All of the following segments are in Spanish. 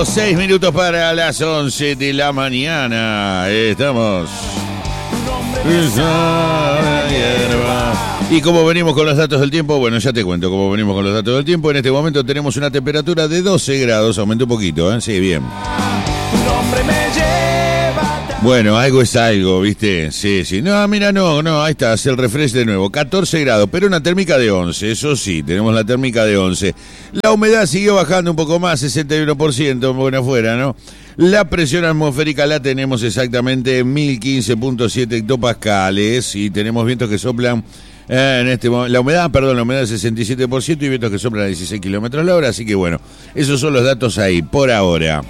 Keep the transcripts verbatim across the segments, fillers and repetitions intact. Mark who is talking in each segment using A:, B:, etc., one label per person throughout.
A: minutos, seis minutos para las once de la mañana. Estamos. Y como venimos con los datos del tiempo, bueno, ya te cuento cómo venimos con los datos del tiempo. En este momento tenemos una temperatura de doce grados, aumentó un poquito, ¿eh? Sí, bien. Bueno, algo es algo, ¿viste? Sí, sí. No, mira, no, no, ahí está, hace el refresh de nuevo. catorce grados, pero una térmica de once, eso sí, tenemos la térmica de once. La humedad siguió bajando un poco más, sesenta y uno por ciento, bueno afuera, ¿no? La presión atmosférica la tenemos exactamente en mil quince punto siete hectopascales y tenemos vientos que soplan eh, en este momento. La humedad, perdón, la humedad es sesenta y siete por ciento y vientos que soplan a dieciséis kilómetros la hora, así que bueno, esos son los datos ahí, por ahora.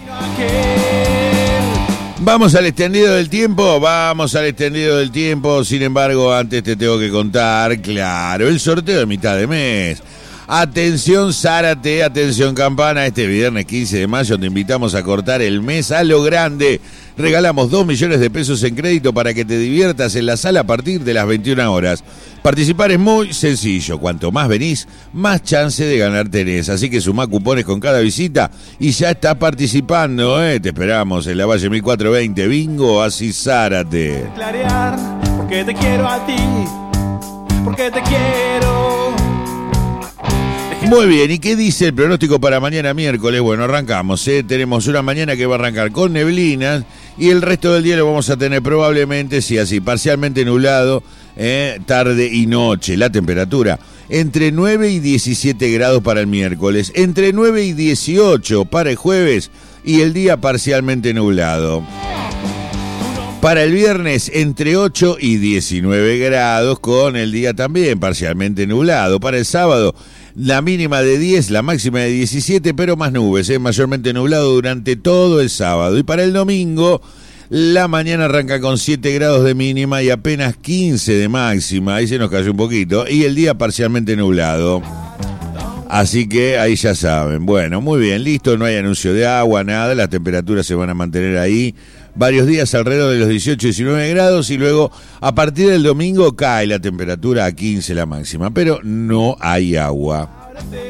A: Vamos al extendido del tiempo, vamos al extendido del tiempo, sin embargo, antes te tengo que contar, claro, el sorteo de mitad de mes. Atención Zárate, atención Campana, este viernes quince de mayo te invitamos a cortar el mes a lo grande. Regalamos dos millones de pesos en crédito para que te diviertas en la sala a partir de las veintiuna horas. Participar es muy sencillo, cuanto más venís, más chance de ganar tenés. Así que sumá cupones con cada visita y ya estás participando, ¿eh? Te esperamos en la Valle mil cuatrocientos veinte, Bingo, así Zárate.
B: Clarear, porque te quiero a ti, porque te quiero.
A: Muy bien, ¿y qué dice el pronóstico para mañana miércoles? Bueno, arrancamos, ¿eh? Tenemos una mañana que va a arrancar con neblinas y el resto del día lo vamos a tener probablemente, sí, así, parcialmente nublado, ¿eh? Tarde y noche. La temperatura entre nueve y diecisiete grados para el miércoles, entre nueve y dieciocho para el jueves y el día parcialmente nublado. Para el viernes entre ocho y diecinueve grados con el día también parcialmente nublado. Para el sábado la mínima de diez, la máxima de diecisiete, pero más nubes, ¿eh? Mayormente nublado durante todo el sábado. Y para el domingo la mañana arranca con siete grados de mínima y apenas quince de máxima. Ahí se nos cayó un poquito. Y el día parcialmente nublado. Así que ahí ya saben. Bueno, muy bien, listo, no hay anuncio de agua, nada, las temperaturas se van a mantener ahí varios días alrededor de los dieciocho, diecinueve grados y luego a partir del domingo cae la temperatura a quince la máxima, pero no hay agua.